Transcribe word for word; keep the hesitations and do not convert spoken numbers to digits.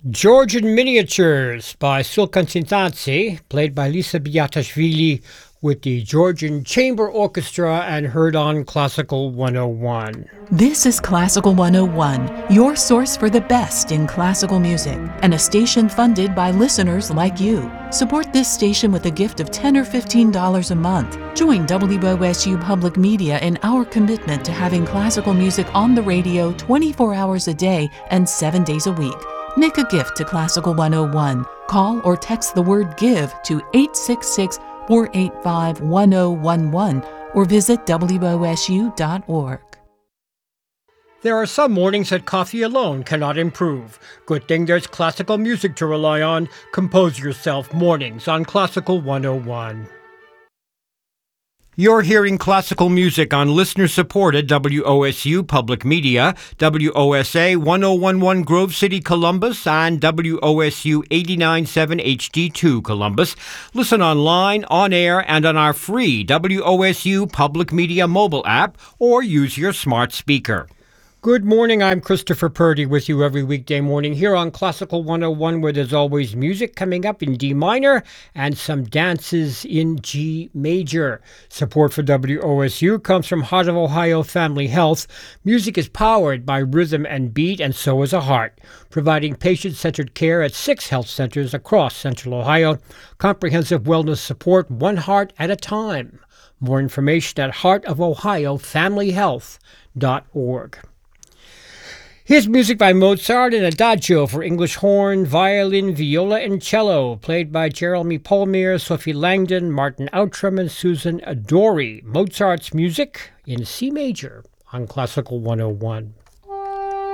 Georgian Miniatures by Sulkan Sintatsi, played by Lisa Biatashvili with the Georgian Chamber Orchestra and heard on Classical one oh one. This is Classical one oh one, your source for the best in classical music, and a station funded by listeners like you. Support this station with a gift of ten dollars or fifteen dollars a month. Join W O S U Public Media in our commitment to having classical music on the radio twenty-four hours a day and seven days a week. Make a gift to Classical one oh one. Call or text the word GIVE to eight six six, four eight five, one oh one one or visit W O S U dot org. There are some mornings that coffee alone cannot improve. Good thing there's classical music to rely on. Compose yourself mornings on Classical one oh one. You're hearing classical music on listener-supported W O S U Public Media, W O S A one oh one point one Grove City, Columbus, and W O S U eighty-nine point seven H D two Columbus. Listen online, on air, and on our free W O S U Public Media mobile app, or use your smart speaker. Good morning, I'm Christopher Purdy with you every weekday morning here on Classical one oh one, where there's always music coming up in D minor and some dances in G major. Support for W O S U comes from Heart of Ohio Family Health. Music is powered by rhythm and beat, and so is a heart, providing patient-centered care at six health centers across Central Ohio. Comprehensive wellness support, one heart at a time. More information at heart of ohio family health dot org. Here's music by Mozart, an adagio for English horn, violin, viola, and cello, played by Jeremy Polmere, Sophie Langdon, Martin Outram, and Susan Adori. Mozart's music in C major on Classical one oh one.